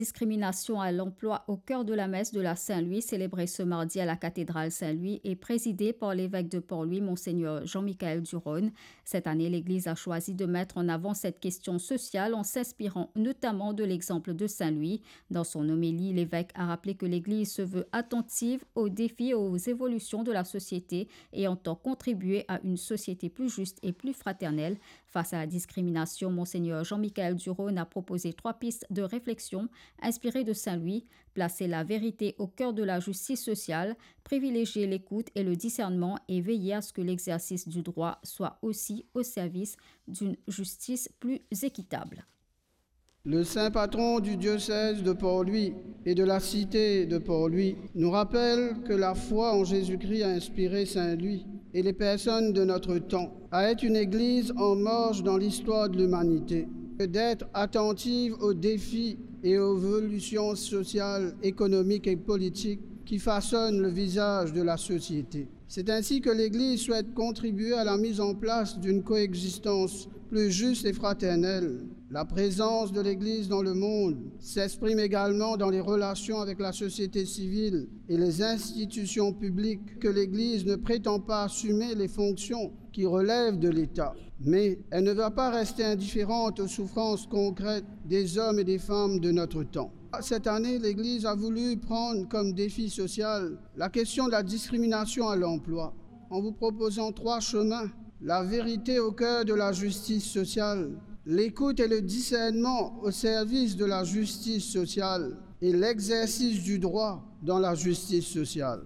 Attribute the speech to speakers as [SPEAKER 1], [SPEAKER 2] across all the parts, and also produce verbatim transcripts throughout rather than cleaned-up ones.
[SPEAKER 1] Discrimination à l'emploi au cœur de la messe de la Saint-Louis, célébrée ce mardi à la cathédrale Saint-Louis et présidée par l'évêque de Port-Louis, Monseigneur Jean-Michel Duron. Cette année, l'Église a choisi de mettre en avant cette question sociale en s'inspirant notamment de l'exemple de Saint-Louis. Dans son homélie, l'évêque a rappelé que l'Église se veut attentive aux défis et aux évolutions de la société et entend contribuer à une société plus juste et plus fraternelle. Face à la discrimination, Monseigneur Jean-Michel Duron a proposé trois pistes de réflexion inspiré de Saint-Louis, placer la vérité au cœur de la justice sociale, privilégier l'écoute et le discernement et veiller à ce que l'exercice du droit soit aussi au service d'une justice plus équitable.
[SPEAKER 2] Le saint patron du diocèse de Port-Louis et de la cité de Port-Louis nous rappelle que la foi en Jésus-Christ a inspiré Saint-Louis et les personnes de notre temps à être une église en marche dans l'histoire de l'humanité, d'être attentive aux défis et aux évolutions sociales, économiques et politiques qui façonnent le visage de la société. C'est ainsi que l'Église souhaite contribuer à la mise en place d'une coexistence plus juste et fraternelle. La présence de l'Église dans le monde s'exprime également dans les relations avec la société civile et les institutions publiques, que l'Église ne prétend pas assumer les fonctions qui relèvent de l'État. Mais elle ne va pas rester indifférente aux souffrances concrètes des hommes et des femmes de notre temps. Cette année, l'Église a voulu prendre comme défi social la question de la discrimination à l'emploi, en vous proposant trois chemins: la vérité au cœur de la justice sociale, l'écoute et le discernement au service de la justice sociale et l'exercice du droit dans la justice sociale.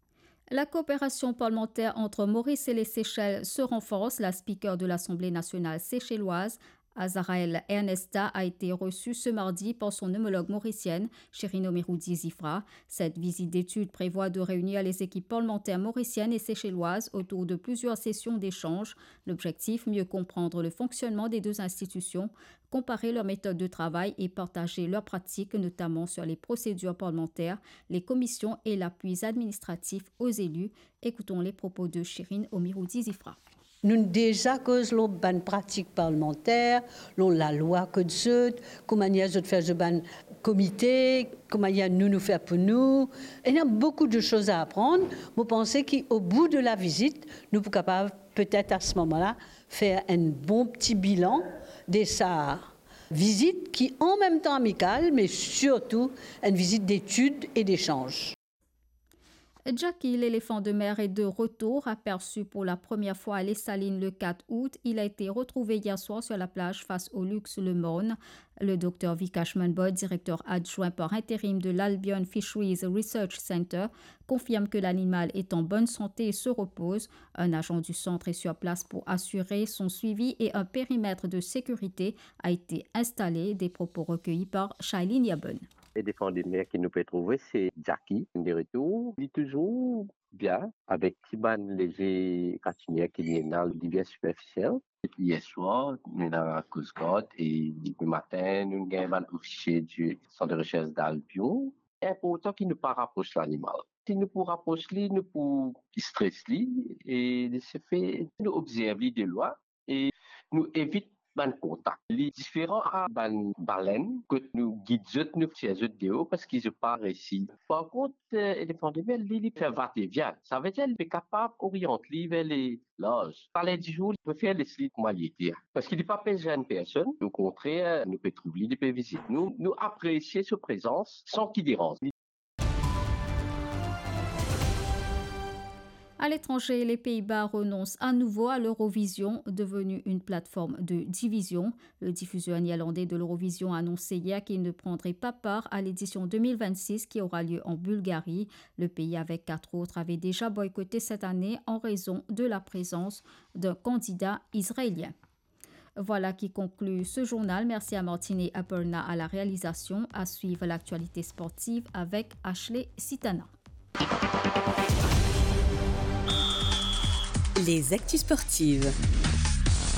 [SPEAKER 1] La coopération parlementaire entre Maurice et les Seychelles se renforce. La speaker de l'Assemblée nationale séchelloise, Azaraël Ernesta, a été reçue ce mardi par son homologue mauricienne, Chérine Omiroudi-Zifra. Cette visite d'étude prévoit de réunir les équipes parlementaires mauriciennes et séchelloises autour de plusieurs sessions d'échange. L'objectif, mieux comprendre le fonctionnement des deux institutions, comparer leurs méthodes de travail et partager leurs pratiques, notamment sur les procédures parlementaires, les commissions et l'appui administratif aux élus. Écoutons les propos de Chérine Omiroudi-Zifra.
[SPEAKER 3] Nous déjà cause l'on ban pratique parlementaire, l'on la loi que de comment il y a de faire de comité, comment il y a nous nous faire pour nous. Il y a beaucoup de choses à apprendre. Vous pensez qu'au bout de la visite, nous sommes capables peut-être à ce moment-là faire un bon petit bilan de sa visite qui en même temps amicale, mais surtout une visite d'études et d'échanges.
[SPEAKER 1] Jackie, l'éléphant de mer, est de retour. Aperçu pour la première fois à Les Salines le quatre août, il a été retrouvé hier soir sur la plage face au Luxe Le Morne. Le docteur Vikash Manbod, directeur adjoint par intérim de l'Albion Fisheries Research Center, confirme que l'animal est en bonne santé et se repose. Un agent du centre est sur place pour assurer son suivi et un périmètre de sécurité a été installé. Des propos recueillis par Shailene Yabun.
[SPEAKER 4] Les défenseurs de mer qui nous peut trouver, c'est Jackie, de retour. Il est toujours bien, avec Tiban léger catinier qui est dans le divers superficiel. Hier soir, nous sommes dans la Coast Guard et le matin, nous avons un officier du centre de recherche d'Albion. Et pour autant qu'il ne pas rapproche l'animal. Si nous pour rapprocher, nous pour stresser et de ce fait, nous observer des lois et nous éviter ban contact. Les différents à ban baleine que nous guidons nous chez eux de haut parce qu'ils ne pas réussi. Par contre, l'éléphant de mer, il fait va-et-vient. Ça veut dire qu'il est capable d'orienter vers les loges. Par les dix jours, il peut faire les slides comme il était. Parce qu'il n'est pas piégé à une personne. Au contraire, nous peut trouver, il peut visiter. Nous, nous apprécions sa présence sans qu'il dérange.
[SPEAKER 1] À l'étranger, les Pays-Bas renoncent à nouveau à l'Eurovision, devenue une plateforme de division. Le diffuseur néerlandais de l'Eurovision a annoncé hier qu'il ne prendrait pas part à l'édition deux mille vingt-six qui aura lieu en Bulgarie. Le pays, avec quatre autres, avait déjà boycotté cette année en raison de la présence d'un candidat israélien. Voilà qui conclut ce journal. Merci à Martine et Aperna à la réalisation. À suivre l'actualité sportive avec Ashley Sitana.
[SPEAKER 5] Les actus sportives.